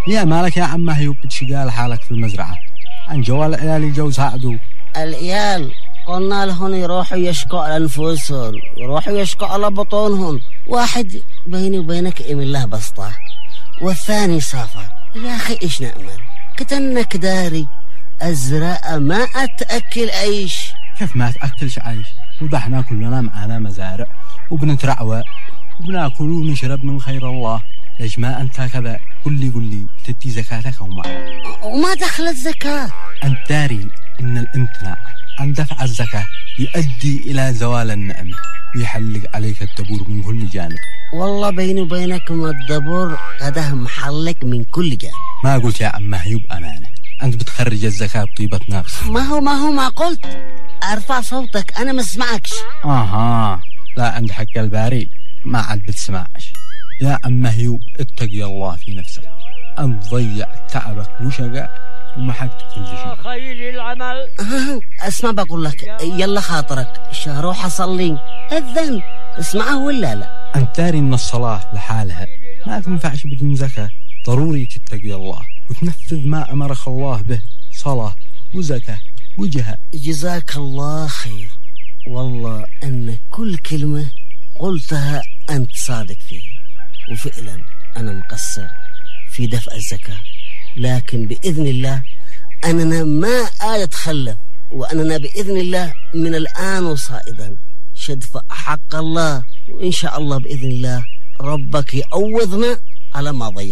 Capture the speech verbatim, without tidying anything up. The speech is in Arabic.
يا مالك يا عم هيوب بتشقال حالك في المزرعة عن جوال العيال جو ساعدوا العيال قلنا لهم يروحوا يشكوا على أنفسهم يروحوا يشكوا على بطونهم واحد بيني وبينك إيم الله بسطة والثاني سافر يا أخي إيش نأمل كتنك داري الزراعة ما أتأكل عيش كيف ما تأكلش عيش وضحنا كلنا معنا مزارع وبنترعوى وبناكل ونشرب من خير الله ليش ما أنت كذا قل لي قل لي تدي زكاتك وما وما دخلت زكاة أنت داري إن الامتناع عن دفع الزكاة يؤدي إلى زوال النعمة ويحلق عليك الدبور من كل جانب والله بيني وبينكم الدبور هذا محلك من كل جانب ما قلت يا عم هيوب أمانة أنت بتخرج الزكاة بطيبة نفس ما هو ما هو ما قلت أرفع صوتك أنا ما اسمعكش آها لا عند حق الباري ما عاد بتسمعش يا عم هيوب اتقي الله في نفسك أنت ضيع تعبك وشقاء وما حقت كل شيء خير العمل اسمع بقول لك يلا خاطرك روح أصلي الذن اسمعه ولا لا أنت داري إن الصلاة لحالها ما تنفعش بدون زكاة ضروري تتقي الله وتنفذ ما أمرك الله به صلاة وزكاة وجهة جزاك الله خير والله أن كل كلمة قلتها أنت صادق فيه وفعلا أنا مقصر في دفع الزكاة لكن بإذن الله أننا ما أتخلف وأننا بإذن الله من الآن وصائدا شدفع حق الله وإن شاء الله بإذن الله ربك يعوضنا على ما ضيع